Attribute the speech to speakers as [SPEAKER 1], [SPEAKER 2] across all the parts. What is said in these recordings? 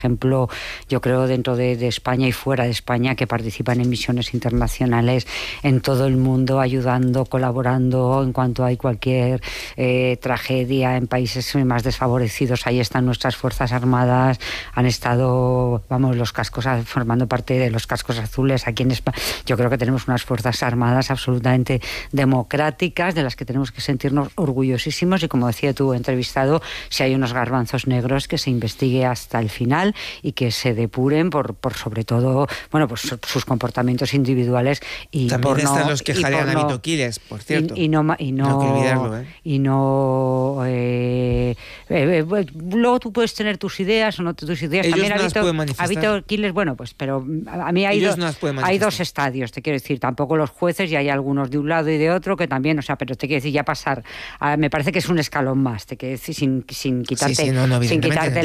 [SPEAKER 1] ejemplo, yo creo dentro de España y fuera de España, que participan en misiones internacionales en todo el mundo, ayudando, colaborando en cuanto hay cualquier tragedia en países más desfavorecidos. Ahí están nuestras Fuerzas Armadas, han estado, los cascos, formando parte de los cascos azules aquí en España. Yo creo que tenemos unas Fuerzas Armadas absolutamente democráticas, de las que tenemos que sentirnos orgullosísimos, y como decía tu entrevistado, si hay unos garbanzos negros, que se investigue hasta el final y que se depuren por sobre todo, pues sus comportamientos individuales. Y
[SPEAKER 2] también
[SPEAKER 1] por
[SPEAKER 2] están
[SPEAKER 1] no,
[SPEAKER 2] los que jalean a Benito Quiles, por cierto.
[SPEAKER 1] No hay que olvidarlo, luego tú puedes tener tus ideas o no tus ideas.
[SPEAKER 2] Ellos
[SPEAKER 1] también
[SPEAKER 2] no las pueden manifestar.
[SPEAKER 1] a Benito Quiles, pero a mí hay dos estadios, te quiero decir, tampoco los jueces, y hay algunos de un lado y de otro que también, pero te quiero decir, ya pasar, me parece que es un escalón más, te quiero decir, sin quitarte, sin quitarte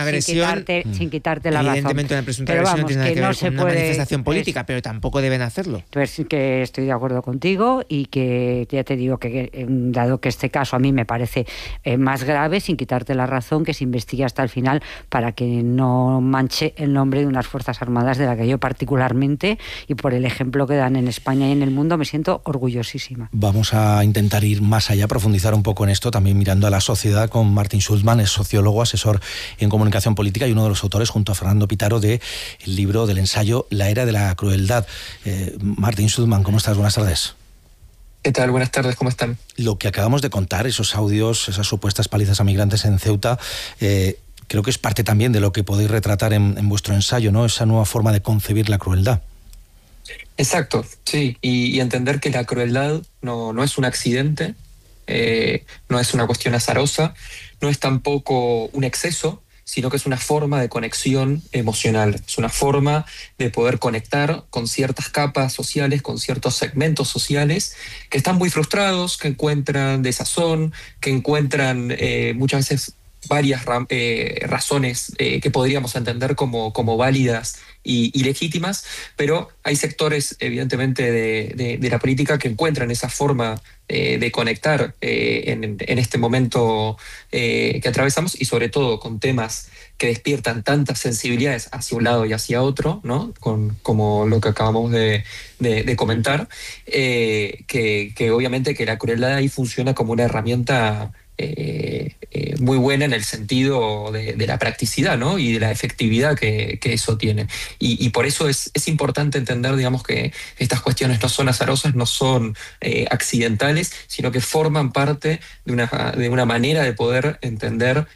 [SPEAKER 1] la razón.
[SPEAKER 2] Evidentemente una presunta agresión no tiene nada que ver con una manifestación política, pero tampoco deben hacerlo.
[SPEAKER 1] Pues que estoy de acuerdo contigo, y que ya te digo que dado que este caso a mí me parece más grave, sin quitarte la razón, que se investigue hasta el final para que no manche el nombre de unas Fuerzas Armadas de la que yo particularmente, y por el ejemplo que dan en España y en el mundo, me siento orgullosísima.
[SPEAKER 3] Vamos a intentar ir más allá, profundizar un poco en esto, también mirando a la sociedad, con Martin Schulman, es sociólogo, asesor en comunicación política y uno de los autores, junto a Fernando Pitaro, del libro, del ensayo La era de la crueldad. Martin Schulman, ¿cómo estás? Buenas tardes.
[SPEAKER 4] ¿Qué tal? Buenas tardes, ¿cómo están?
[SPEAKER 3] Lo que acabamos de contar, esos audios, esas supuestas palizas a migrantes en Ceuta, creo que es parte también de lo que podéis retratar en vuestro ensayo, ¿no? Esa nueva forma de concebir la crueldad.
[SPEAKER 4] Exacto, sí, y entender que la crueldad no es un accidente, no es una cuestión azarosa, no es tampoco un exceso, sino que es una forma de conexión emocional, es una forma de poder conectar con ciertas capas sociales, con ciertos segmentos sociales que están muy frustrados, que encuentran desazón, que encuentran muchas veces varias razones que podríamos entender como válidas y legítimas, pero hay sectores evidentemente de la política que encuentran esa forma de conectar en este momento que atravesamos, y sobre todo con temas que despiertan tantas sensibilidades hacia un lado y hacia otro, ¿no? Como lo que acabamos de comentar, que obviamente que la crueldad ahí funciona como una herramienta muy buena en el sentido de la practicidad, ¿no? Y de la efectividad que eso tiene. Y por eso es importante entender, digamos, que estas cuestiones no son azarosas, no son accidentales, sino que forman parte de una manera de poder entender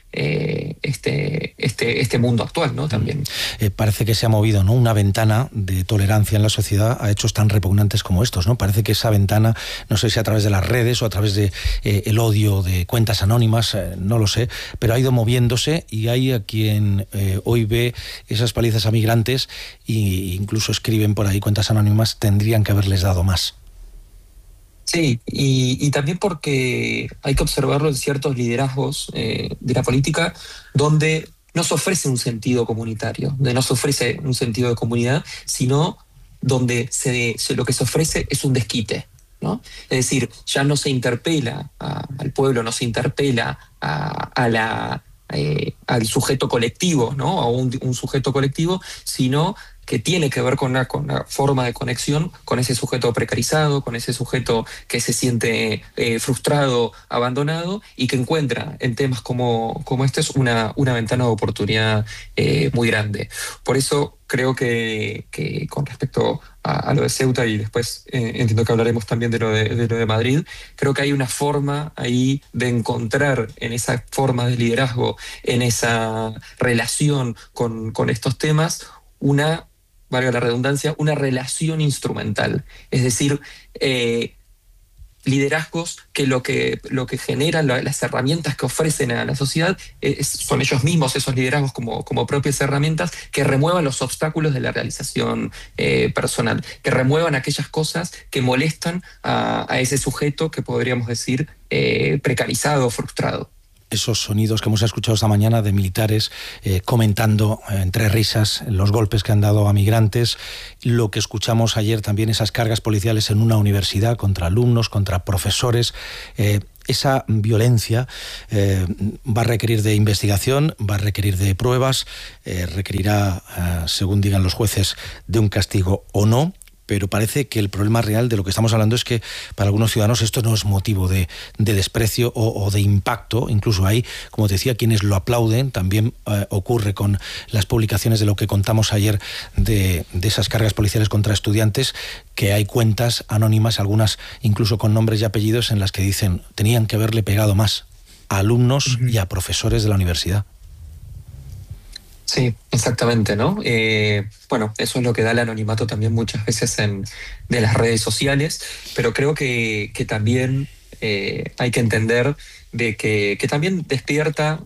[SPEAKER 4] este mundo actual, ¿no? También.
[SPEAKER 3] Parece que se ha movido, ¿no?, una ventana de tolerancia en la sociedad a hechos tan repugnantes como estos, ¿no? Parece que esa ventana, no sé si a través de las redes o a través de el odio de cuentas anónimas, no lo sé, pero ha ido moviéndose, y hay a quien hoy ve esas palizas a migrantes e incluso escriben por ahí cuentas anónimas, tendrían que haberles dado más.
[SPEAKER 4] Sí, y también porque hay que observarlo en ciertos liderazgos de la política donde no se ofrece un sentido comunitario, donde no se ofrece un sentido de comunidad, sino donde lo que se ofrece es un desquite, ¿no? Es decir, ya no se interpela al pueblo, no se interpela al sujeto colectivo, ¿no? A un sujeto colectivo, sino que tiene que ver con una forma de conexión con ese sujeto precarizado, con ese sujeto que se siente frustrado, abandonado, y que encuentra en temas como este una ventana de oportunidad muy grande. Por eso creo que con respecto a lo de Ceuta, y después entiendo que hablaremos también de lo de Madrid, creo que hay una forma ahí de encontrar en esa forma de liderazgo, en esa relación con estos temas, valga la redundancia, una relación instrumental. Es decir, liderazgos que lo que generan, las herramientas que ofrecen a la sociedad, son ellos mismos, esos liderazgos como propias herramientas que remuevan los obstáculos de la realización personal, que remuevan aquellas cosas que molestan a ese sujeto que podríamos decir precarizado, frustrado.
[SPEAKER 3] Esos sonidos que hemos escuchado esta mañana de militares comentando entre risas los golpes que han dado a migrantes, lo que escuchamos ayer también, esas cargas policiales en una universidad contra alumnos, contra profesores, esa violencia va a requerir de investigación, va a requerir de pruebas, requerirá, según digan los jueces, de un castigo o no. Pero parece que el problema real de lo que estamos hablando es que para algunos ciudadanos esto no es motivo de desprecio o de impacto. Incluso hay, como te decía, quienes lo aplauden. También ocurre con las publicaciones de lo que contamos ayer de esas cargas policiales contra estudiantes, que hay cuentas anónimas, algunas incluso con nombres y apellidos, en las que dicen tenían que haberle pegado más a alumnos y a profesores de la universidad.
[SPEAKER 4] Sí, exactamente, ¿no? Bueno, eso es lo que da el anonimato también muchas veces de las redes sociales, pero creo que también hay que entender de que también despierta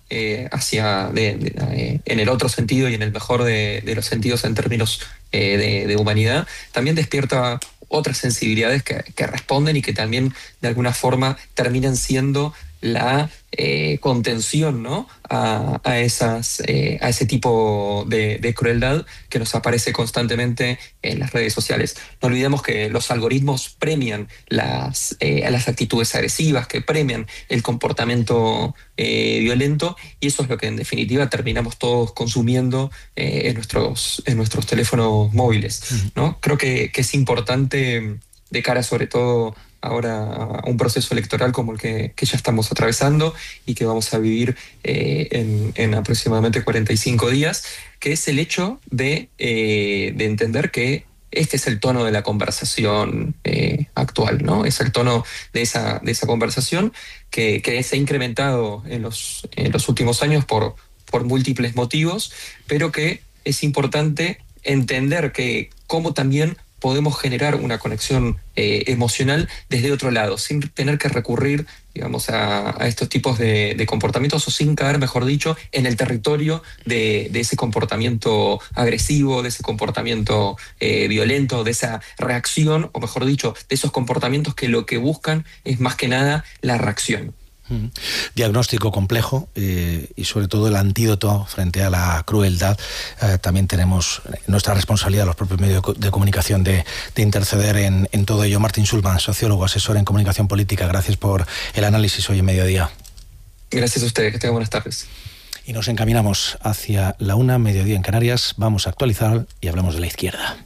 [SPEAKER 4] en el otro sentido y en el mejor de los sentidos en términos de humanidad, también despierta otras sensibilidades que responden y que también de alguna forma terminan siendo la contención, ¿no? a ese tipo de crueldad que nos aparece constantemente en las redes sociales. No olvidemos que los algoritmos premian las actitudes agresivas, que premian el comportamiento violento, y eso es lo que en definitiva terminamos todos consumiendo en nuestros teléfonos móviles, ¿no? Creo que es importante, de cara sobre todo ahora a un proceso electoral como el que ya estamos atravesando y que vamos a vivir en aproximadamente 45 días, que es el hecho de entender que este es el tono de la conversación actual, ¿no? Es el tono de esa conversación que se ha incrementado en los últimos años por múltiples motivos, pero que es importante entender que cómo también podemos generar una conexión emocional desde otro lado, sin tener que recurrir, digamos, a estos tipos de comportamientos, o sin caer, mejor dicho, en el territorio de ese comportamiento agresivo, de ese comportamiento violento, de esa reacción, o mejor dicho, de esos comportamientos que lo que buscan es más que nada la reacción.
[SPEAKER 3] Diagnóstico complejo y sobre todo el antídoto frente a la crueldad. También tenemos nuestra responsabilidad, los propios medios de comunicación, de interceder en todo ello. Martín Schulman, sociólogo, asesor en comunicación política, gracias por el análisis hoy en Mediodía.
[SPEAKER 4] Gracias a ustedes, que tengan buenas tardes.
[SPEAKER 3] Y nos encaminamos hacia la 1, Mediodía en Canarias. Vamos a actualizar y hablamos de la izquierda.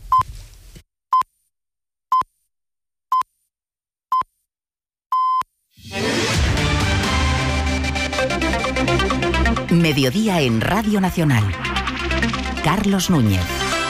[SPEAKER 5] Mediodía en Radio Nacional. Carlos Núñez.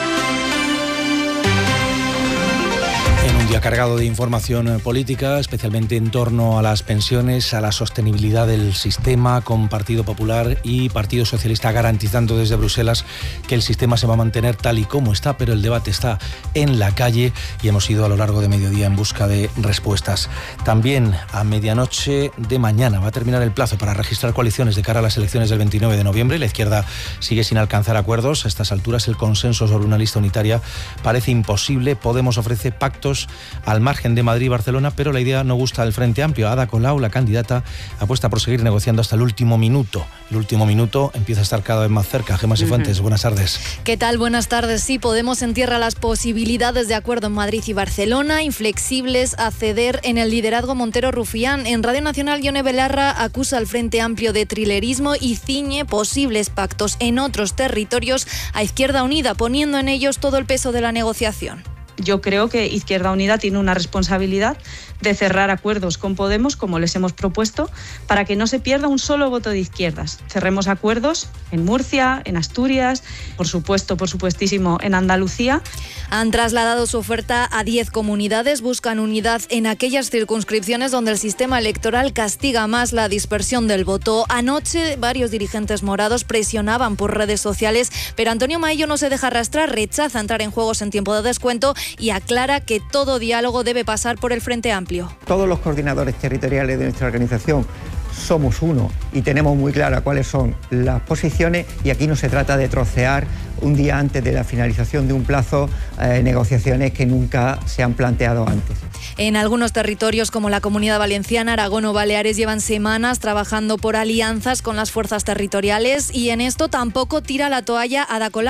[SPEAKER 3] En un día cargado de información política, especialmente en torno a las pensiones, a la sostenibilidad del sistema, con Partido Popular y Partido Socialista garantizando desde Bruselas que el sistema se va a mantener tal y como está, pero el debate está en la calle y hemos ido a lo largo de mediodía en busca de respuestas. También a medianoche de mañana va a terminar el plazo para registrar coaliciones de cara a las elecciones del 29 de noviembre. La izquierda sigue sin alcanzar acuerdos. A estas alturas el consenso sobre una lista unitaria parece imposible. Podemos ofrece pactos al margen de Madrid y Barcelona, pero la idea no gusta al Frente Amplio. Ada Colau, la candidata, apuesta por seguir negociando hasta el último minuto. El último minuto empieza a estar cada vez más cerca. Gemma Sifuentes, buenas tardes.
[SPEAKER 6] ¿Qué tal? Buenas tardes. Sí, Podemos entierra las posibilidades de acuerdo en Madrid y Barcelona, inflexibles a ceder en el liderazgo Montero Rufián. En Radio Nacional, Ione Belarra acusa al Frente Amplio de trilerismo y ciñe posibles pactos en otros territorios a Izquierda Unida, poniendo en ellos todo el peso de la negociación.
[SPEAKER 7] Yo creo que Izquierda Unida tiene una responsabilidad de cerrar acuerdos con Podemos, como les hemos propuesto, para que no se pierda un solo voto de izquierdas. Cerremos acuerdos en Murcia, en Asturias, por supuestísimo, en Andalucía.
[SPEAKER 6] Han trasladado su oferta a 10 comunidades, buscan unidad en aquellas circunscripciones donde el sistema electoral castiga más la dispersión del voto. Anoche varios dirigentes morados presionaban por redes sociales, pero Antonio Maillo no se deja arrastrar, rechaza entrar en juegos en tiempo de descuento y aclara que todo diálogo debe pasar por el Frente Amplio.
[SPEAKER 8] Todos los coordinadores territoriales de nuestra organización somos uno y tenemos muy claras cuáles son las posiciones, y aquí no se trata de trocear un día antes de la finalización de un plazo negociaciones que nunca se han planteado antes.
[SPEAKER 6] En algunos territorios como la Comunidad Valenciana, Aragón o Baleares llevan semanas trabajando por alianzas con las fuerzas territoriales y en esto tampoco tira la toalla Ada Colau.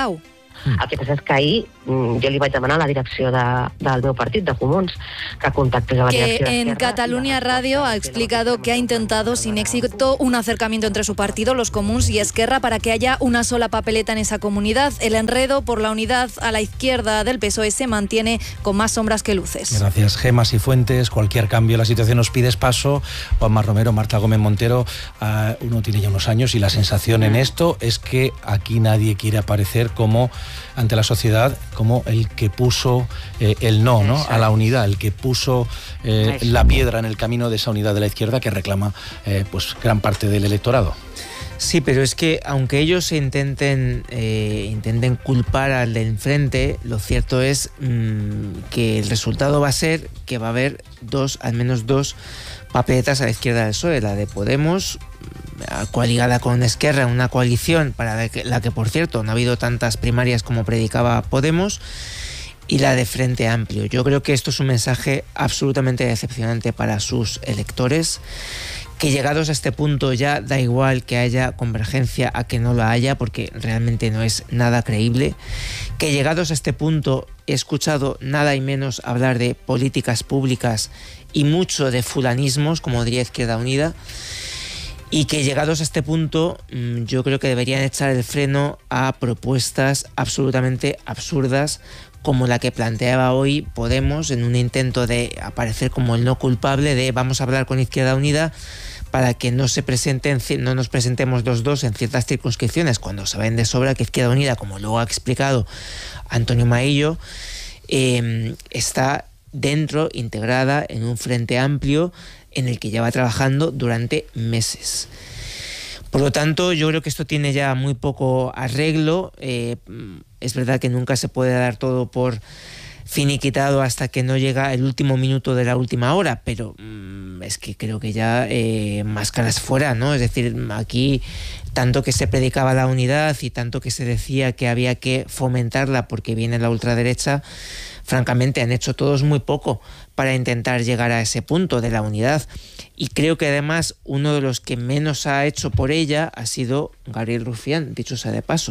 [SPEAKER 9] El que passa és que ahir jo li vaig demanar a la direcció del meu partit, de Comuns, que contactés a la direcció
[SPEAKER 6] d'Esquerra. En Catalunya Radio ha explicado que ha intentado sin éxito un acercamiento entre su partido, los Comuns y Esquerra, para que haya una sola papeleta en esa comunidad. El enredo por la unidad a la izquierda del PSOE se mantiene con más sombras que luces.
[SPEAKER 3] Gracias, Gemas y Fuentes. Cualquier cambio, la situación nos pide paso. Juanma Romero, Marta Gómez Montero, uno tiene ya unos años y la sensación en esto es que aquí nadie quiere aparecer como ante la sociedad como el que puso el no a la unidad, el que puso la piedra en el camino de esa unidad de la izquierda que reclama pues gran parte del electorado.
[SPEAKER 2] Sí, pero es que aunque ellos intenten culpar al de enfrente, lo cierto es que el resultado va a ser que va a haber al menos dos papeletas a la izquierda del PSOE, la de Podemos, coaligada con Esquerra en una coalición para la que, por cierto, no ha habido tantas primarias como predicaba Podemos, y la de Frente Amplio. Yo creo que esto es un mensaje absolutamente decepcionante para sus electores, que llegados a este punto ya da igual que haya convergencia a que no la haya, porque realmente no es nada creíble, que llegados a este punto he escuchado nada y menos hablar de políticas públicas y mucho de fulanismos, como diría Izquierda Unida, y que llegados a este punto yo creo que deberían echar el freno a propuestas absolutamente absurdas como la que planteaba hoy Podemos en un intento de aparecer como el no culpable de vamos a hablar con Izquierda Unida para que no nos presentemos los dos en ciertas circunscripciones, cuando saben de sobra que Izquierda Unida, como luego ha explicado Antonio Maillo, está integrada en un Frente Amplio en el que lleva trabajando durante meses. Por lo tanto, yo creo que esto tiene ya muy poco arreglo. Es verdad que nunca se puede dar todo por finiquitado hasta que no llega el último minuto de la última hora, pero es que creo que ya máscaras fuera, ¿no? Es decir, aquí tanto que se predicaba la unidad y tanto que se decía que había que fomentarla porque viene la ultraderecha, francamente han hecho todos muy poco para intentar llegar a ese punto de la unidad. Y creo que además uno de los que menos ha hecho por ella ha sido Gabriel Rufián, dicho sea de paso.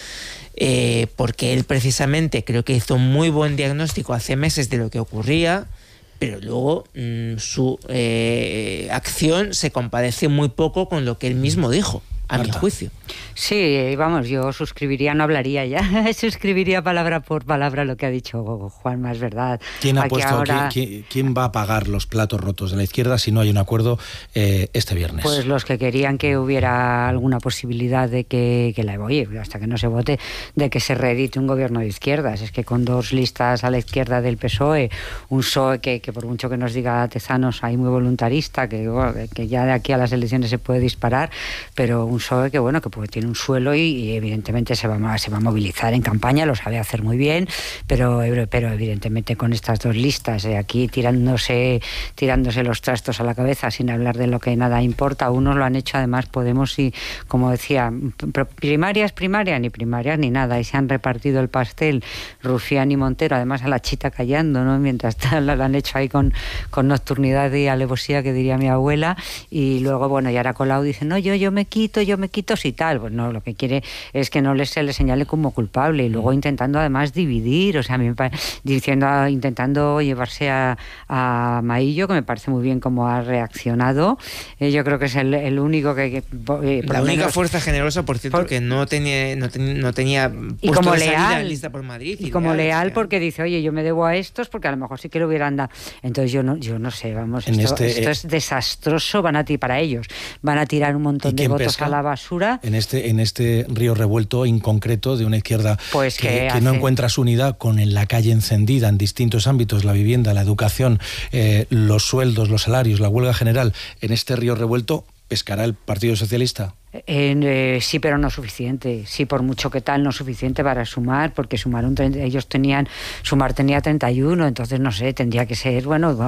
[SPEAKER 2] Porque él precisamente creo que hizo un muy buen diagnóstico hace meses de lo que ocurría, pero luego su acción se compadece muy poco con lo que él mismo dijo, a mi juicio.
[SPEAKER 1] Sí, vamos, yo suscribiría, no hablaría ya, suscribiría palabra por palabra lo que ha dicho Juanma, es verdad.
[SPEAKER 3] ¿Quién ha puesto, ahora... ¿quién va a pagar los platos rotos de la izquierda si no hay un acuerdo este viernes?
[SPEAKER 1] Pues los que querían que hubiera alguna posibilidad de que hasta que no se vote, de que se reedite un gobierno de izquierdas. Es que con dos listas a la izquierda del PSOE, un PSOE que por mucho que nos diga Tezanos hay muy voluntarista, que ya de aquí a las elecciones se puede disparar, pero un PSOE que pues tiene un suelo y evidentemente se va a movilizar en campaña, lo sabe hacer muy bien, pero evidentemente con estas dos listas aquí tirándose los trastos a la cabeza sin hablar de lo que nada importa. Unos lo han hecho además Podemos y, como decía, primarias ni nada, y se han repartido el pastel Rufián y Montero, además a la chita callando, ¿no? Mientras lo han hecho ahí con nocturnidad y alevosía, que diría mi abuela, y luego y ahora Colau dice no, yo me quito si tal, pues no, lo que quiere es que no se le señale como culpable, y luego intentando además dividir, o sea, a mí intentando llevarse a Maillo, que me parece muy bien cómo ha reaccionado. Yo creo que es el único que
[SPEAKER 2] la única fuerza generosa, por cierto, que no tenía
[SPEAKER 1] y como leal
[SPEAKER 2] lista por Madrid,
[SPEAKER 1] y como leal, porque dice, oye, yo me debo a estos porque a lo mejor sí que lo hubieran dado. Entonces yo no sé, vamos, esto es desastroso, para ellos van a tirar un montón de votos a la basura.
[SPEAKER 3] En este río revuelto inconcreto de una izquierda
[SPEAKER 1] pues
[SPEAKER 3] que no encuentra su unidad, con la calle encendida en distintos ámbitos, la vivienda, la educación, los sueldos, los salarios, la huelga general, en este río revuelto, ¿pescará el Partido Socialista?
[SPEAKER 1] Sí, pero no suficiente. Sí, por mucho que tal, no suficiente para sumar, porque sumar Sumar tenía 31, entonces no sé, tendría que ser,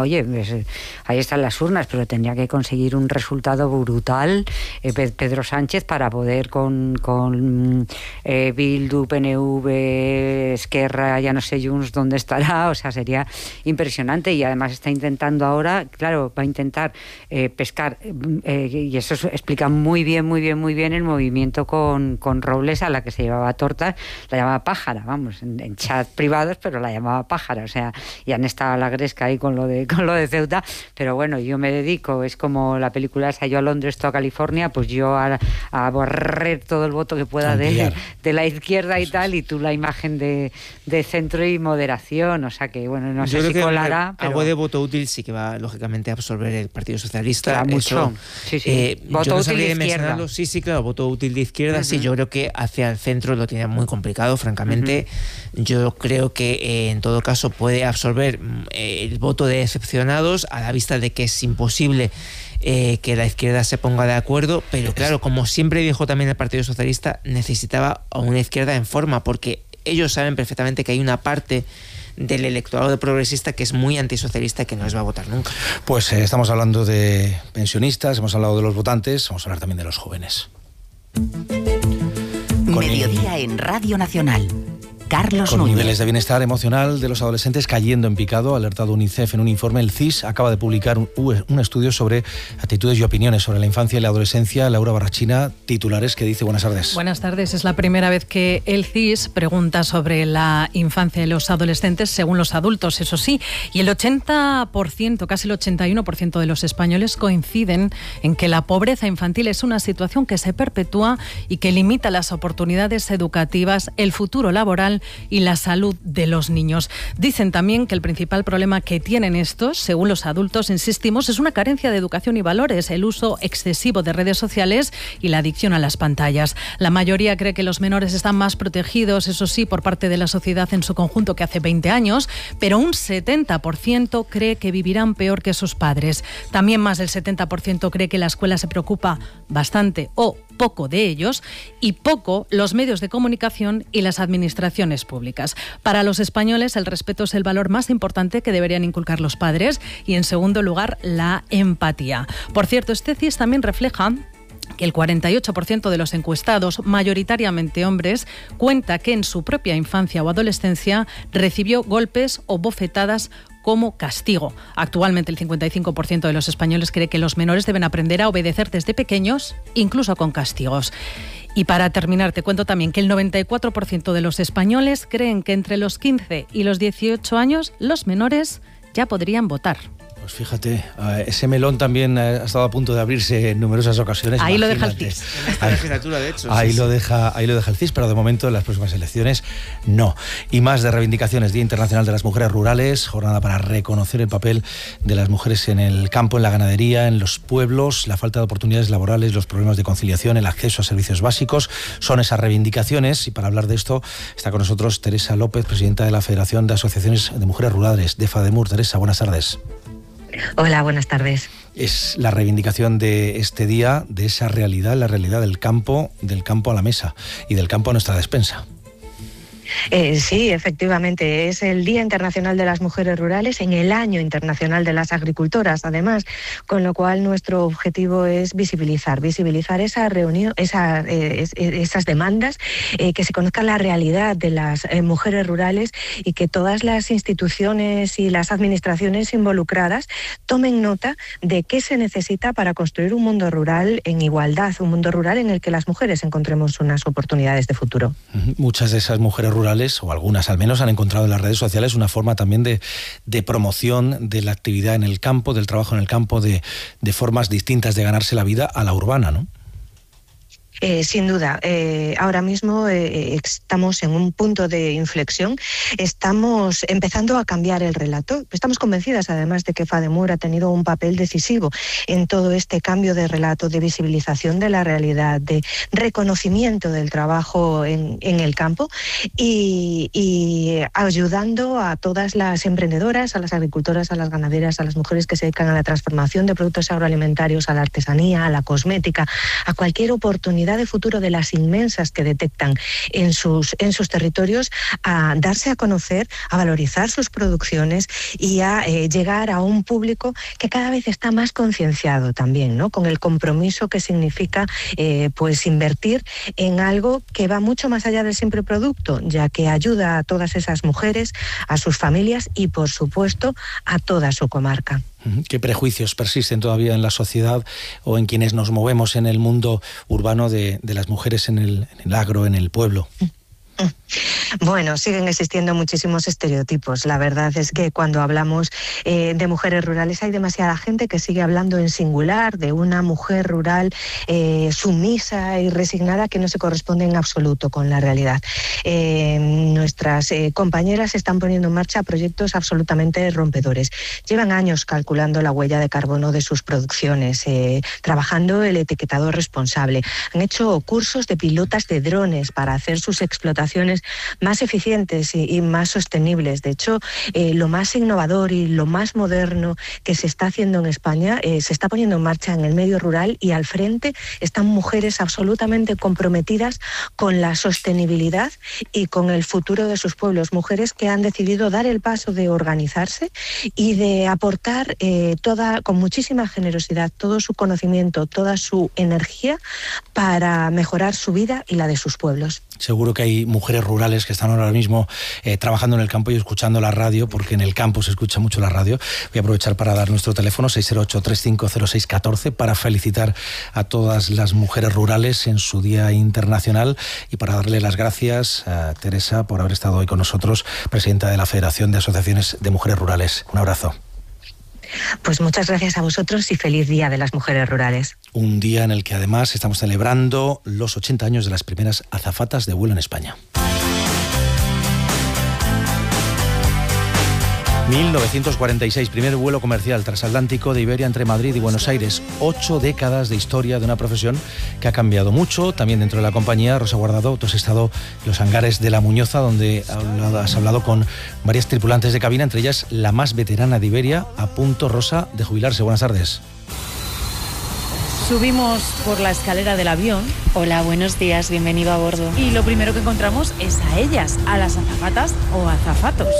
[SPEAKER 1] ahí están las urnas, pero tendría que conseguir un resultado brutal Pedro Sánchez para poder con Bildu, PNV, Esquerra, ya no sé Junts dónde estará, o sea, sería impresionante. Y además está intentando ahora, claro, va a intentar pescar, y eso explica muy bien muy bien el movimiento con Robles, a la que se llevaba tortas, la llamaba pájara, vamos, en chat privados, pero la llamaba pájara, o sea, y han estado a la gresca ahí con lo de Ceuta, pero bueno, yo me dedico, es como la película esa, yo a Londres, tú a California, pues yo a barrer todo el voto que pueda de la izquierda y tal, y tú la imagen de centro y moderación, o sea que bueno, no sé si colará, pero
[SPEAKER 2] algo de voto útil sí que va lógicamente a absorber el Partido Socialista.
[SPEAKER 1] Claro, mucho. Sí.
[SPEAKER 2] Voto útil de izquierda. Sí, claro, voto útil de izquierda, sí, yo creo que hacia el centro lo tiene muy complicado, francamente. Yo creo que en todo caso puede absorber el voto de decepcionados, a la vista de que es imposible que la izquierda se ponga de acuerdo, pero claro, como siempre dijo también el Partido Socialista, necesitaba a una izquierda en forma, porque ellos saben perfectamente que hay una parte del electorado progresista que es muy antisocialista y que no les va a votar nunca.
[SPEAKER 3] Pues estamos hablando de pensionistas, hemos hablado de los votantes, vamos a hablar también de los jóvenes.
[SPEAKER 5] Mediodía en Radio Nacional. Carlos
[SPEAKER 3] Con
[SPEAKER 5] Núñez.
[SPEAKER 3] Niveles de bienestar emocional de los adolescentes cayendo en picado, alertado UNICEF en un informe. El CIS acaba de publicar un estudio sobre actitudes y opiniones sobre la infancia y la adolescencia. Laura Barrachina, titulares, que dice. Buenas tardes.
[SPEAKER 10] Buenas tardes. Es la primera vez que el CIS pregunta sobre la infancia y los adolescentes según los adultos, eso sí. Y el 80%, casi el 81% de los españoles coinciden en que la pobreza infantil es una situación que se perpetúa y que limita las oportunidades educativas, el futuro laboral y la salud de los niños. Dicen también que el principal problema que tienen estos, según los adultos, insistimos, es una carencia de educación y valores, el uso excesivo de redes sociales y la adicción a las pantallas. La mayoría cree que los menores están más protegidos, eso sí, por parte de la sociedad en su conjunto que hace 20 años, pero un 70% cree que vivirán peor que sus padres. También más del 70% cree que la escuela se preocupa bastante o poco de ellos, y poco los medios de comunicación y las administraciones públicas. Para los españoles, el respeto es el valor más importante que deberían inculcar los padres, y en segundo lugar, la empatía. Por cierto, este CIS también refleja que el 48% de los encuestados, mayoritariamente hombres, cuenta que en su propia infancia o adolescencia recibió golpes o bofetadas como castigo. Actualmente el 55% de los españoles cree que los menores deben aprender a obedecer desde pequeños, incluso con castigos. Y para terminar, te cuento también que el 94% de los españoles creen que entre los 15 y los 18 años los menores ya podrían votar.
[SPEAKER 3] Pues fíjate, ese melón también ha estado a punto de abrirse en numerosas ocasiones.
[SPEAKER 10] Ahí lo deja el CIS.
[SPEAKER 2] Esta legislatura, de hecho.
[SPEAKER 3] Ahí lo deja el CIS, pero de momento en las próximas elecciones no. Y más de reivindicaciones. Día Internacional de las Mujeres Rurales, jornada para reconocer el papel de las mujeres en el campo, en la ganadería, en los pueblos, la falta de oportunidades laborales, los problemas de conciliación, el acceso a servicios básicos. Son esas reivindicaciones, y para hablar de esto está con nosotros Teresa López, presidenta de la Federación de Asociaciones de Mujeres Rurales, de FADEMUR. Teresa, buenas tardes.
[SPEAKER 9] Hola, buenas tardes.
[SPEAKER 3] Es la reivindicación de este día, de esa realidad, la realidad del campo a la mesa y del campo a nuestra despensa.
[SPEAKER 9] Sí, efectivamente, es el Día Internacional de las Mujeres Rurales en el Año Internacional de las Agricultoras, además, con lo cual nuestro objetivo es visibilizar esa reunión, esas demandas, que se conozca la realidad de las mujeres rurales y que todas las instituciones y las administraciones involucradas tomen nota de qué se necesita para construir un mundo rural en igualdad, un mundo rural en el que las mujeres encontremos unas oportunidades de futuro.
[SPEAKER 3] Muchas de esas mujeres rurales, o algunas al menos, han encontrado en las redes sociales una forma también de promoción de la actividad en el campo, del trabajo en el campo, de formas distintas de ganarse la vida a la urbana, ¿no?
[SPEAKER 9] Sin duda, ahora mismo estamos en un punto de inflexión, estamos empezando a cambiar el relato. Estamos convencidas además de que FADEMUR ha tenido un papel decisivo en todo este cambio de relato, de visibilización de la realidad, de reconocimiento del trabajo en el campo y ayudando a todas las emprendedoras, a las agricultoras, a las ganaderas, a las mujeres que se dedican a la transformación de productos agroalimentarios, a la artesanía, a la cosmética, a cualquier oportunidad de futuro de las inmensas que detectan en sus territorios, a darse a conocer, a valorizar sus producciones y a llegar a un público que cada vez está más concienciado también, ¿no? Con el compromiso que significa pues invertir en algo que va mucho más allá del simple producto, ya que ayuda a todas esas mujeres, a sus familias y por supuesto a toda su comarca.
[SPEAKER 3] ¿Qué prejuicios persisten todavía en la sociedad o en quienes nos movemos en el mundo urbano de las mujeres en el agro, en el pueblo?
[SPEAKER 9] Bueno, siguen existiendo muchísimos estereotipos. La verdad es que cuando hablamos de mujeres rurales hay demasiada gente que sigue hablando en singular de una mujer rural sumisa y resignada que no se corresponde en absoluto con la realidad. Nuestras compañeras están poniendo en marcha proyectos absolutamente rompedores. Llevan años calculando la huella de carbono de sus producciones, trabajando el etiquetado responsable. Han hecho cursos de pilotas de drones para hacer sus explotaciones más eficientes y más sostenibles. De hecho, lo más innovador y lo más moderno que se está haciendo en España se está poniendo en marcha en el medio rural, y al frente están mujeres absolutamente comprometidas con la sostenibilidad y con el futuro de sus pueblos. Mujeres que han decidido dar el paso de organizarse y de aportar con muchísima generosidad todo su conocimiento, toda su energía para mejorar su vida y la de sus pueblos.
[SPEAKER 3] Seguro que hay mujeres rurales que están ahora mismo trabajando en el campo y escuchando la radio, porque en el campo se escucha mucho la radio. Voy a aprovechar para dar nuestro teléfono 608-350614 para felicitar a todas las mujeres rurales en su Día Internacional y para darle las gracias a Teresa por haber estado hoy con nosotros, presidenta de la Federación de Asociaciones de Mujeres Rurales. Un abrazo.
[SPEAKER 9] Pues muchas gracias a vosotros y feliz Día de las Mujeres Rurales.
[SPEAKER 3] Un día en el que además estamos celebrando los 80 años de las primeras azafatas de vuelo en España. 1946, primer vuelo comercial transatlántico de Iberia entre Madrid y Buenos Aires. 8 décadas de historia de una profesión que ha cambiado mucho. También dentro de la compañía, Rosa Guardado, tú has estado en los hangares de La Muñoza, donde has hablado con varias tripulantes de cabina, entre ellas la más veterana de Iberia, a punto, Rosa, de jubilarse. Buenas tardes.
[SPEAKER 11] Subimos por la escalera del avión.
[SPEAKER 12] Hola, buenos días, bienvenido a bordo.
[SPEAKER 11] Y lo primero que encontramos es a ellas, a las azafatas o azafatos.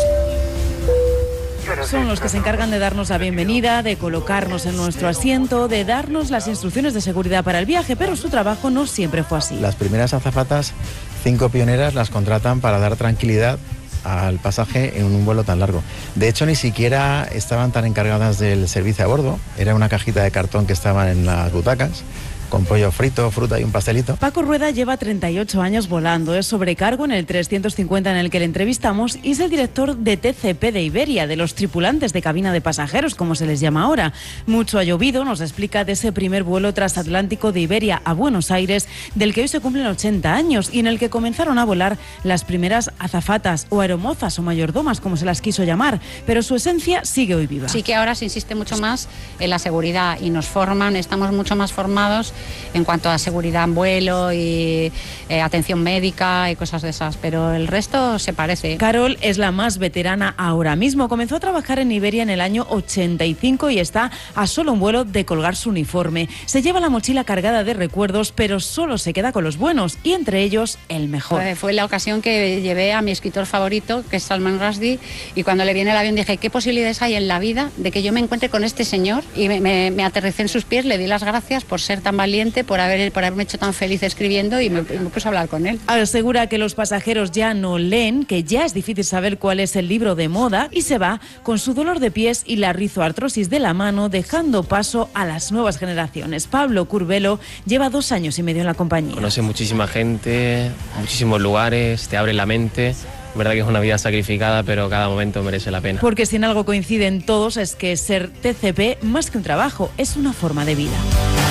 [SPEAKER 11] Son los que se encargan de darnos la bienvenida, de colocarnos en nuestro asiento, de darnos las instrucciones de seguridad para el viaje, pero su trabajo no siempre fue así.
[SPEAKER 13] Las primeras azafatas, 5 pioneras, las contratan para dar tranquilidad al pasaje en un vuelo tan largo. De hecho, ni siquiera estaban tan encargadas del servicio a bordo. Era una cajita de cartón que estaban en las butacas, con pollo frito, fruta y un pastelito.
[SPEAKER 11] Paco Rueda lleva 38 años volando, es sobrecargo en el 350 en el que le entrevistamos y es el director de TCP de Iberia, de los tripulantes de cabina de pasajeros, como se les llama ahora. Mucho ha llovido, nos explica de ese primer vuelo transatlántico de Iberia a Buenos Aires, del que hoy se cumplen 80 años y en el que comenzaron a volar las primeras azafatas o aeromozas o mayordomas, como se las quiso llamar, pero su esencia sigue hoy viva.
[SPEAKER 14] Sí que ahora se insiste mucho más en la seguridad y nos forman, estamos mucho más formados en cuanto a seguridad en vuelo y atención médica y cosas de esas, pero el resto se parece.
[SPEAKER 11] Carol es la más veterana ahora mismo. Comenzó a trabajar en Iberia en el año 85 y está a solo un vuelo de colgar su uniforme. Se lleva la mochila cargada de recuerdos, pero solo se queda con los buenos y entre ellos el mejor.
[SPEAKER 14] Fue la ocasión que llevé a mi escritor favorito, que es Salman Rushdie, y cuando le vi en el avión dije, ¿qué posibilidades hay en la vida de que yo me encuentre con este señor? Y me aterricé en sus pies, le di las gracias por ser tan valiente, por haberme hecho tan feliz escribiendo y me puse a hablar con él.
[SPEAKER 11] Asegura que los pasajeros ya no leen, que ya es difícil saber cuál es el libro de moda y se va con su dolor de pies y la rizoartrosis de la mano, dejando paso a las nuevas generaciones. Pablo Curvelo lleva 2 años y medio en la compañía.
[SPEAKER 15] Conoce muchísima gente, muchísimos lugares, te abre la mente. Verdad que es una vida sacrificada, pero cada momento merece la pena.
[SPEAKER 11] Porque si en algo coinciden todos es que ser TCP, más que un trabajo, es una forma de vida.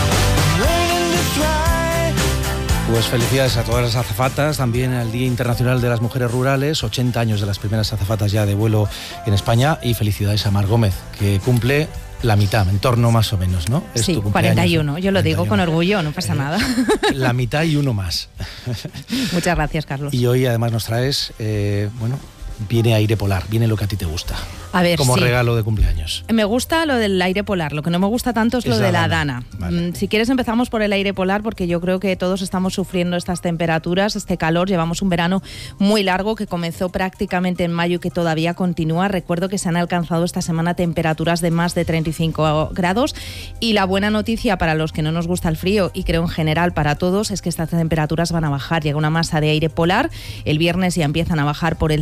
[SPEAKER 3] Pues felicidades a todas las azafatas, también al Día Internacional de las Mujeres Rurales, 80 años de las primeras azafatas ya de vuelo en España, y felicidades a Mar Gómez, que cumple la mitad, en torno más o menos, ¿no?
[SPEAKER 10] Sí, 41, yo lo 41. Digo con orgullo, no pasa nada.
[SPEAKER 3] La mitad y uno más.
[SPEAKER 10] Muchas gracias, Carlos.
[SPEAKER 3] Y hoy además nos traes, viene aire polar, viene lo que a ti te gusta.
[SPEAKER 10] A ver,
[SPEAKER 3] como regalo de cumpleaños.
[SPEAKER 10] Me gusta lo del aire polar, lo que no me gusta tanto es lo de la dana. Vale. Si quieres empezamos por el aire polar, porque yo creo que todos estamos sufriendo estas temperaturas, este calor. Llevamos un verano muy largo que comenzó prácticamente en mayo y que todavía continúa. Recuerdo que se han alcanzado esta semana temperaturas de más de 35 grados y la buena noticia para los que no nos gusta el frío, y creo en general para todos, es que estas temperaturas van a bajar. Llega una masa de aire polar, el viernes ya empiezan a bajar por el centro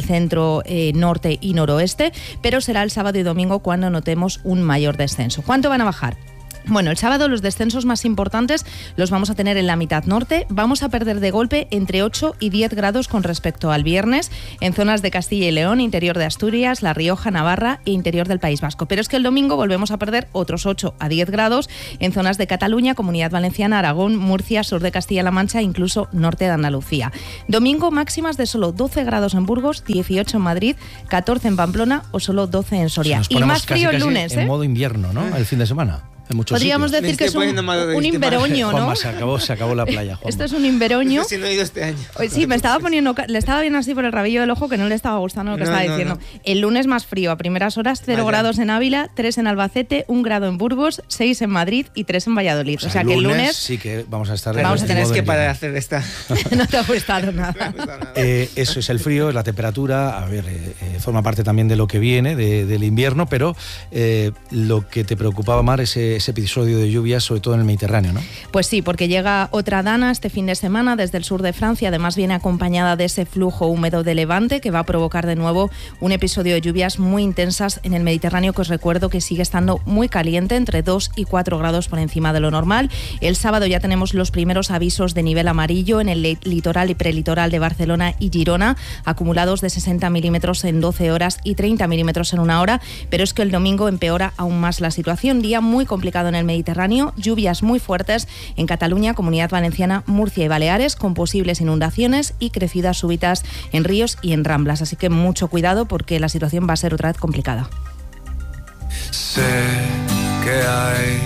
[SPEAKER 16] centro, norte y noroeste, pero será el sábado y domingo cuando notemos un mayor descenso. ¿Cuánto van a bajar? Bueno, el sábado los descensos más importantes los vamos a tener en la mitad norte. Vamos a perder de golpe entre 8 y 10 grados con respecto al viernes en zonas de Castilla y León, interior de Asturias, La Rioja, Navarra e interior del País Vasco. Pero es que el domingo volvemos a perder otros 8 a 10 grados en zonas de Cataluña, Comunidad Valenciana, Aragón, Murcia, sur de Castilla-La Mancha e incluso norte de Andalucía. Domingo máximas de solo 12 grados en Burgos, 18 en Madrid, 14 en Pamplona o solo 12 en Soria.
[SPEAKER 3] Y
[SPEAKER 16] más frío el lunes,
[SPEAKER 3] en modo invierno, ¿no? El fin de semana.
[SPEAKER 16] Podríamos decir que es un inveroño, ¿no?
[SPEAKER 3] Juanma, se acabó la playa, Juanma.
[SPEAKER 16] Esto es un inveroño.
[SPEAKER 2] Si no he ido este año.
[SPEAKER 16] Sí, le estaba viendo así por el rabillo del ojo que no le estaba gustando lo que estaba diciendo. El lunes más frío, a primeras horas 0 grados en Ávila, 3 en Albacete, 1 grado en Burgos, 6 en Madrid y 3 en Valladolid. O sea que el lunes
[SPEAKER 3] sí que vamos a estar...
[SPEAKER 2] Tienes que parar de hacer esta...
[SPEAKER 16] No te ha gustado nada.
[SPEAKER 3] Eso es el frío, es la temperatura, a ver, forma parte también de lo que viene, del invierno, pero lo que te preocupaba, Mar, ese episodio de lluvias, sobre todo en el Mediterráneo, ¿no?
[SPEAKER 16] Pues sí, porque llega otra dana este fin de semana desde el sur de Francia, además viene acompañada de ese flujo húmedo de levante que va a provocar de nuevo un episodio de lluvias muy intensas en el Mediterráneo, que os recuerdo que sigue estando muy caliente, entre 2 y 4 grados por encima de lo normal. El sábado ya tenemos los primeros avisos de nivel amarillo en el litoral y prelitoral de Barcelona y Girona, acumulados de 60 milímetros en 12 horas y 30 milímetros en 1 hora, pero es que el domingo empeora aún más la situación, día muy complicado en el Mediterráneo, lluvias muy fuertes en Cataluña, Comunidad Valenciana, Murcia y Baleares, con posibles inundaciones y crecidas súbitas en ríos y en ramblas. Así que mucho cuidado porque la situación va a ser otra vez complicada.
[SPEAKER 17] Sé que hay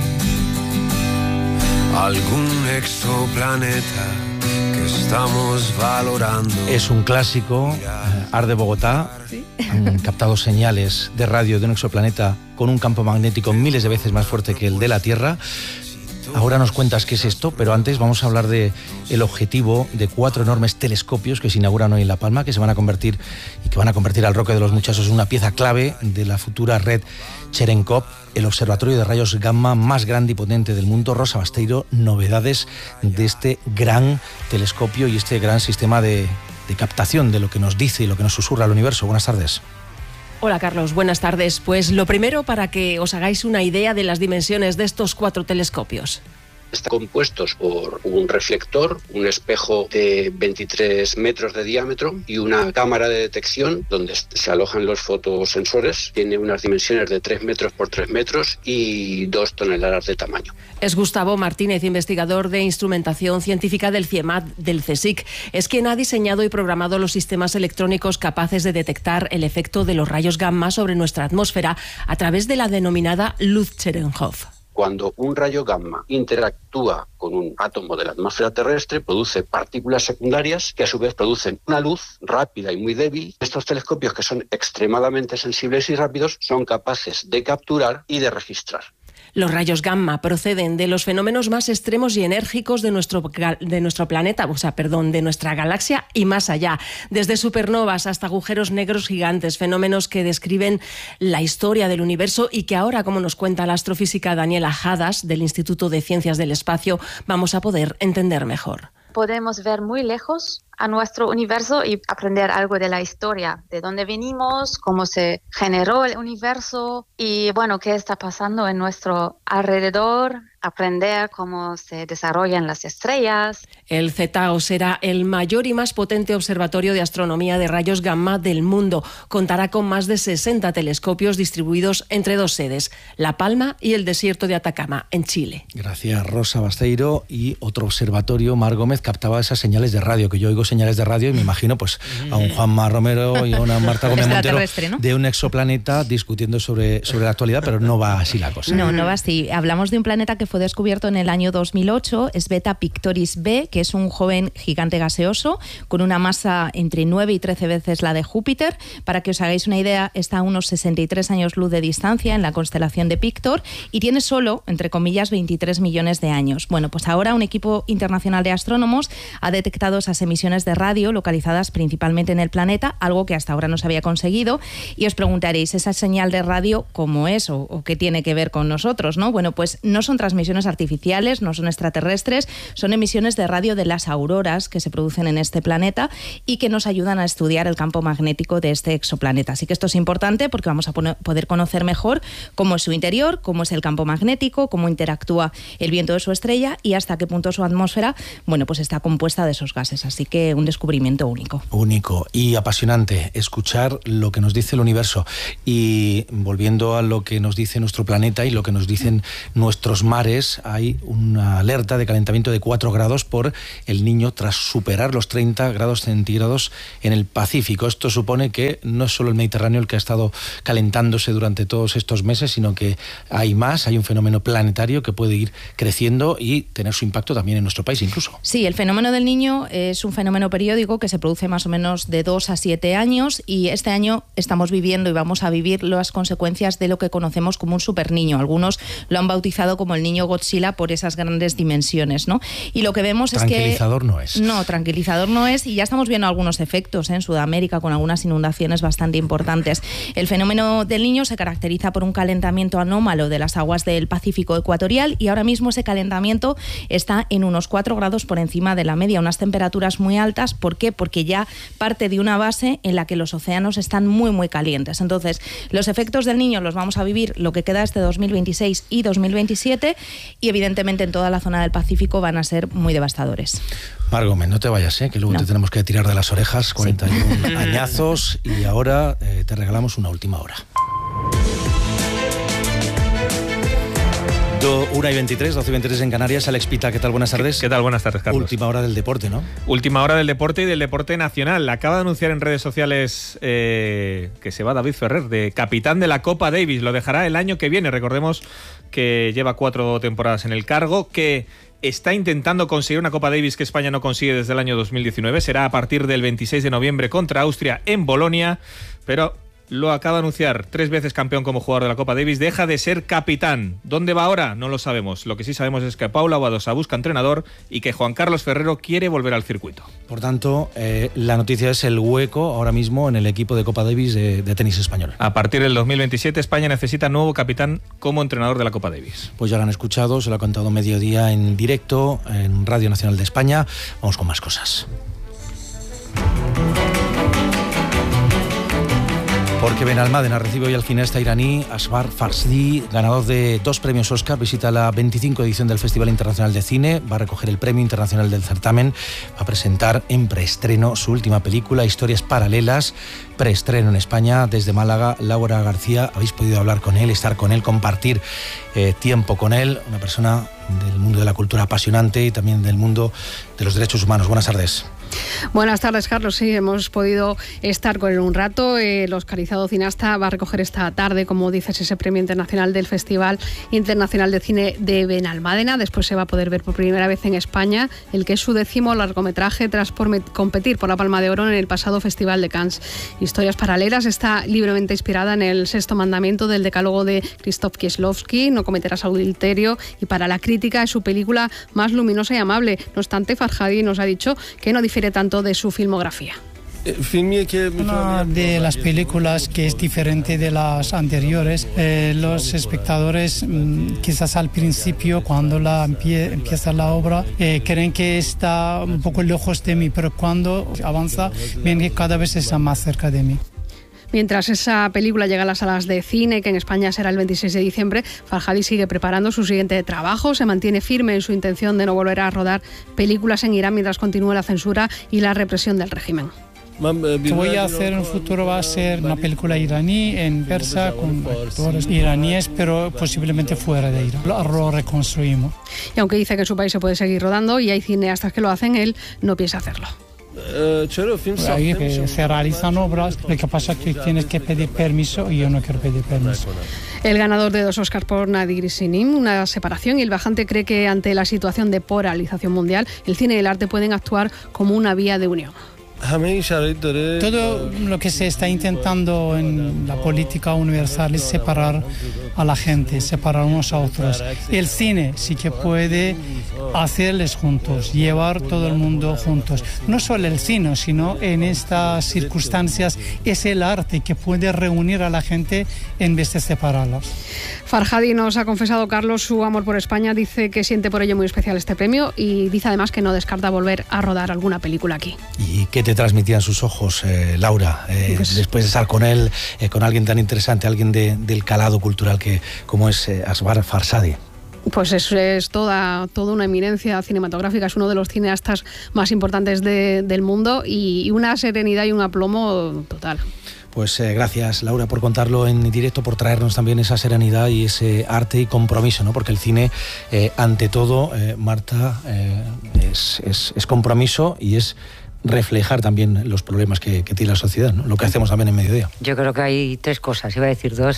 [SPEAKER 17] algún exoplaneta que estamos valorando.
[SPEAKER 3] Es un clásico, Arde Bogotá. ¿Sí? Han captado señales de radio de un exoplaneta con un campo magnético miles de veces más fuerte que el de la Tierra. Ahora nos cuentas qué es esto, pero antes vamos a hablar de el objetivo de 4 enormes telescopios que se inauguran hoy en La Palma, que van a convertir al Roque de los Muchachos en una pieza clave de la futura red Cherenkov, el observatorio de rayos gamma más grande y potente del mundo. Rosa Basteiro, novedades de este gran telescopio y este gran sistema de captación de lo que nos dice y lo que nos susurra el universo. Buenas tardes.
[SPEAKER 18] Hola Carlos, buenas tardes. Pues lo primero, para que os hagáis una idea de las dimensiones de estos 4 telescopios.
[SPEAKER 19] Están compuestos por un reflector, un espejo de 23 metros de diámetro y una cámara de detección donde se alojan los fotosensores. Tiene unas dimensiones de 3 metros por 3 metros y 2 toneladas de tamaño.
[SPEAKER 18] Es Gustavo Martínez, investigador de instrumentación científica del CIEMAT del CSIC. Es quien ha diseñado y programado los sistemas electrónicos capaces de detectar el efecto de los rayos gamma sobre nuestra atmósfera a través de la denominada luz Cherenkov.
[SPEAKER 19] Cuando un rayo gamma interactúa con un átomo de la atmósfera terrestre, produce partículas secundarias que a su vez producen una luz rápida y muy débil. Estos telescopios, que son extremadamente sensibles y rápidos, son capaces de capturar y de registrar.
[SPEAKER 18] Los rayos gamma proceden de los fenómenos más extremos y enérgicos de nuestro planeta, de nuestra galaxia y más allá. Desde supernovas hasta agujeros negros gigantes, fenómenos que describen la historia del universo y que ahora, como nos cuenta la astrofísica Daniela Hadas del Instituto de Ciencias del Espacio, vamos a poder entender mejor.
[SPEAKER 20] Podemos ver muy lejos a nuestro universo y aprender algo de la historia, de dónde venimos, cómo se generó el universo y, qué está pasando en nuestro alrededor, aprender cómo se desarrollan las estrellas.
[SPEAKER 18] El ZAO será el mayor y más potente observatorio de astronomía de rayos gamma del mundo. Contará con más de 60 telescopios distribuidos entre 2 sedes, La Palma y el desierto de Atacama, en Chile.
[SPEAKER 3] Gracias, Rosa Basteiro. Y otro observatorio, Mar Gómez, captaba esas señales de radio, que yo oigo señales de radio y me imagino a un Juanma Romero y a una Marta Gómez Montero, ¿no?, de un exoplaneta discutiendo sobre la actualidad, pero no va así la cosa.
[SPEAKER 16] No va así. Hablamos de un planeta que fue descubierto en el año 2008, es Beta Pictoris b, que es un joven gigante gaseoso con una masa entre 9 y 13 veces la de Júpiter. Para que os hagáis una idea, está a unos 63 años luz de distancia en la constelación de Pictor y tiene solo, entre comillas, 23 millones de años. Bueno, pues ahora un equipo internacional de astrónomos ha detectado esas emisiones emisiones de radio localizadas principalmente en el planeta, algo que hasta ahora no se había conseguido. Y os preguntaréis, ¿esa señal de radio cómo es o qué tiene que ver con nosotros, ¿no? Bueno, pues no son transmisiones artificiales, no son extraterrestres, son emisiones de radio de las auroras que se producen en este planeta y que nos ayudan a estudiar el campo magnético de este exoplaneta. Así que esto es importante porque vamos a poder conocer mejor cómo es su interior, cómo es el campo magnético, cómo interactúa el viento de su estrella y hasta qué punto su atmósfera, bueno, pues está compuesta de esos gases. Así que un descubrimiento único.
[SPEAKER 3] Único y apasionante escuchar lo que nos dice el universo. Y volviendo a lo que nos dice nuestro planeta y lo que nos dicen nuestros mares, hay una alerta de calentamiento de 4 grados por el Niño tras superar los 30 grados centígrados en el Pacífico. Esto supone que no es solo el Mediterráneo el que ha estado calentándose durante todos estos meses, sino que hay más, hay un fenómeno planetario que puede ir creciendo y tener su impacto también en nuestro país incluso.
[SPEAKER 16] Sí, el fenómeno del Niño es un fenómeno periódico que se produce más o menos de 2 a 7 años y este año estamos viviendo y vamos a vivir las consecuencias de lo que conocemos como un superniño. Algunos lo han bautizado como el niño Godzilla por esas grandes dimensiones, ¿no? Y lo que vemos es que...
[SPEAKER 3] Tranquilizador no es.
[SPEAKER 16] No, tranquilizador no es y ya estamos viendo algunos efectos en Sudamérica con algunas inundaciones bastante importantes. El fenómeno del Niño se caracteriza por un calentamiento anómalo de las aguas del Pacífico ecuatorial y ahora mismo ese calentamiento está en unos 4 grados por encima de la media, unas temperaturas muy altas. ¿Por qué? Porque ya parte de una base en la que los océanos están muy, muy calientes. Entonces, los efectos del Niño los vamos a vivir lo que queda este 2026 y 2027 y evidentemente en toda la zona del Pacífico van a ser muy devastadores.
[SPEAKER 3] Mar Gómez, no te vayas, que luego te tenemos que tirar de las orejas, 41 añazos y ahora te regalamos una última hora. 1:23, 12:23 en Canarias. Alex Pita, ¿qué tal? Buenas tardes.
[SPEAKER 21] ¿Qué tal? Buenas tardes, Carlos.
[SPEAKER 3] Última hora del deporte, ¿no?
[SPEAKER 21] Última hora del deporte y del deporte nacional. Acaba de anunciar en redes sociales que se va David Ferrer, de capitán de la Copa Davis. Lo dejará el año que viene. Recordemos que lleva 4 temporadas en el cargo, que está intentando conseguir una Copa Davis que España no consigue desde el año 2019. Será a partir del 26 de noviembre contra Austria en Bolonia, pero lo acaba de anunciar, 3 veces campeón como jugador de la Copa Davis, deja de ser capitán. ¿Dónde va ahora? No lo sabemos. Lo que sí sabemos es que Paula Badosa busca entrenador y que Juan Carlos Ferrero quiere volver al circuito.
[SPEAKER 3] Por tanto, la noticia es el hueco ahora mismo en el equipo de Copa Davis de tenis español.
[SPEAKER 21] A partir del 2027 España necesita nuevo capitán como entrenador de la Copa Davis.
[SPEAKER 3] Pues ya lo han escuchado, se lo ha contado Mediodía en directo en Radio Nacional de España. Vamos con más cosas. Porque Benalmádena recibe hoy al cineasta iraní Asghar Farhadi, ganador de 2 premios Oscar, visita la 25 edición del Festival Internacional de Cine, va a recoger el premio internacional del certamen, va a presentar en preestreno su última película, Historias Paralelas, preestreno en España. Desde Málaga, Laura García, habéis podido hablar con él, estar con él, compartir tiempo con él, una persona del mundo de la cultura apasionante y también del mundo de los derechos humanos. Buenas tardes.
[SPEAKER 22] Buenas tardes, Carlos. Sí, hemos podido estar con él un rato. El oscarizado cineasta va a recoger esta tarde, como dices, ese premio internacional del Festival Internacional de Cine de Benalmádena. Después se va a poder ver por primera vez en España el que es su 10º largometraje tras competir por la Palma de Oro en el pasado Festival de Cannes. Historias Paralelas está libremente inspirada en el 6º mandamiento del decálogo de Krzysztof Kieślowski, no cometerás adulterio, y para la crítica es su película más luminosa y amable. No obstante, Farhadi nos ha dicho que no difiere tanto de su filmografía.
[SPEAKER 23] Una de las películas que es diferente de las anteriores. Los espectadores quizás al principio, cuando empieza la obra, creen que está un poco lejos de mí, pero cuando avanza ven que cada vez está más cerca de mí.
[SPEAKER 22] Mientras esa película llega a las salas de cine, que en España será el 26 de diciembre, Farhadi sigue preparando su siguiente trabajo. Se mantiene firme en su intención de no volver a rodar películas en Irán mientras continúe la censura y la represión del régimen.
[SPEAKER 23] Lo que voy a hacer en el futuro va a ser una película iraní en persa con actores iraníes, pero posiblemente fuera de Irán. Lo reconstruimos.
[SPEAKER 22] Y aunque dice que en su país se puede seguir rodando y hay cineastas que lo hacen, él no piensa hacerlo.
[SPEAKER 23] Ahí se realizan obras, lo que pasa es que tienes que pedir permiso y yo no quiero pedir permiso.
[SPEAKER 22] El ganador de 2 Oscars por Nadir Sinim, una separación, y el bajante cree que ante la situación de polarización mundial, el cine y el arte pueden actuar como una vía de unión.
[SPEAKER 23] Todo lo que se está intentando en la política universal es separar a la gente, separar unos a otros. El cine sí que puede hacerles juntos, llevar todo el mundo juntos. No solo el cine, sino en estas circunstancias es el arte que puede reunir a la gente en vez de separarlos.
[SPEAKER 22] Farhadi nos ha confesado, Carlos, su amor por España, dice que siente por ello muy especial este premio y dice además que no descarta volver a rodar alguna película aquí.
[SPEAKER 3] ¿Y qué te transmitían sus ojos, Laura, después de estar con él, con alguien tan interesante, alguien del calado cultural como es Asghar Farhadi?
[SPEAKER 22] Pues es toda una eminencia cinematográfica, es uno de los cineastas más importantes del mundo y una serenidad y un aplomo total.
[SPEAKER 3] Pues gracias, Laura, por contarlo en directo, por traernos también esa serenidad y ese arte y compromiso, ¿no? Porque el cine, ante todo, Marta, es compromiso y es reflejar también los problemas que tiene la sociedad, ¿no? Lo que hacemos también en Mediodía.
[SPEAKER 1] Yo creo que hay 3 cosas, iba a decir 2,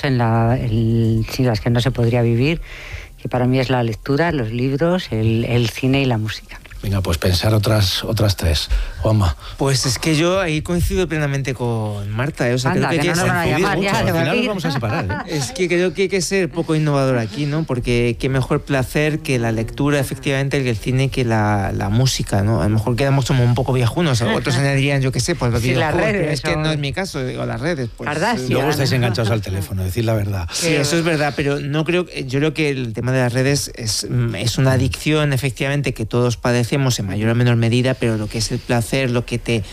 [SPEAKER 1] sin las que no se podría vivir, que para mí es la lectura, los libros, el cine y la música.
[SPEAKER 3] Venga, pues pensar otras 3. Juanma.
[SPEAKER 2] Pues es que yo ahí coincido plenamente con Marta, O sea,
[SPEAKER 1] anda,
[SPEAKER 2] creo que
[SPEAKER 1] no nos van a llamar,
[SPEAKER 3] mucho.
[SPEAKER 1] ya,
[SPEAKER 3] Al final nos
[SPEAKER 1] ir.
[SPEAKER 3] vamos a separar,
[SPEAKER 2] Es que creo que hay que ser poco innovador aquí, ¿no? Porque qué mejor placer que la lectura, efectivamente, que el cine, que la música, ¿no? A lo mejor quedamos como un poco viejunos, otros añadirían, yo qué sé, pues los videojuegos,
[SPEAKER 1] las redes,
[SPEAKER 2] pero es que no es mi caso, digo, las redes. Pues,
[SPEAKER 3] luego estáis enganchados al teléfono, decir la verdad.
[SPEAKER 2] Sí, eso es verdad, pero no creo, yo creo que el tema de las redes es una adicción, efectivamente, que todos padecemos en mayor o menor medida, pero lo que es el placer, lo que te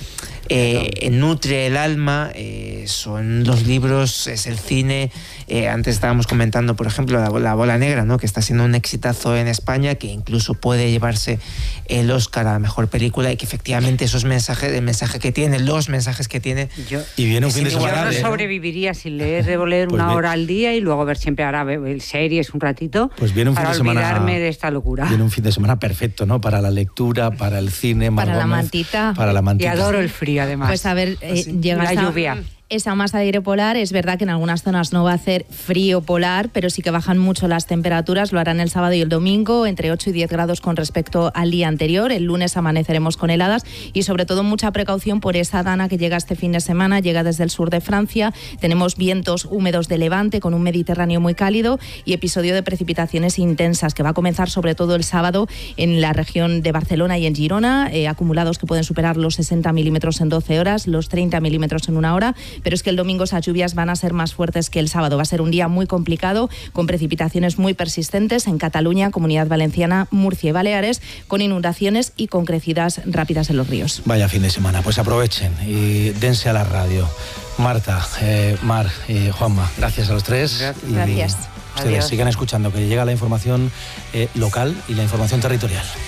[SPEAKER 2] nutre el alma, son los libros, es el cine. Antes estábamos comentando, por ejemplo, la Bola Negra, ¿no? Que está siendo un exitazo en España, que incluso puede llevarse el Oscar a la mejor película, y que efectivamente esos mensajes, los mensajes que tiene.
[SPEAKER 3] Y viene un fin de semana.
[SPEAKER 1] Yo no sobreviviría sin leer una hora al día y luego ver siempre series un ratito,
[SPEAKER 3] pues viene un fin
[SPEAKER 1] para
[SPEAKER 3] de semana,
[SPEAKER 1] olvidarme de esta locura.
[SPEAKER 3] Viene un fin de semana perfecto, ¿no? Para la lectura, para el cine,
[SPEAKER 16] para la mantita.
[SPEAKER 3] Para la mantita.
[SPEAKER 1] Y adoro el frío, además.
[SPEAKER 16] Pues a ver, llega
[SPEAKER 1] la lluvia.
[SPEAKER 16] Esa masa de aire polar, es verdad que en algunas zonas no va a hacer frío polar, pero sí que bajan mucho las temperaturas, lo harán el sábado y el domingo, entre 8 y 10 grados con respecto al día anterior. El lunes amaneceremos con heladas y sobre todo mucha precaución por esa dana que llega este fin de semana, llega desde el sur de Francia. Tenemos vientos húmedos de levante con un Mediterráneo muy cálido y episodio de precipitaciones intensas que va a comenzar sobre todo el sábado en la región de Barcelona y en Girona, acumulados que pueden superar los 60 milímetros en 12 horas, los 30 milímetros en una hora. Pero es que el domingo esas lluvias van a ser más fuertes que el sábado. Va a ser un día muy complicado, con precipitaciones muy persistentes en Cataluña, Comunidad Valenciana, Murcia y Baleares, con inundaciones y con crecidas rápidas en los ríos.
[SPEAKER 3] Vaya fin de semana, pues aprovechen y dense a la radio. Marta, Mar, Juanma, gracias a los 3.
[SPEAKER 16] Gracias.
[SPEAKER 3] Ustedes sigan escuchando, que llega la información local y la información territorial.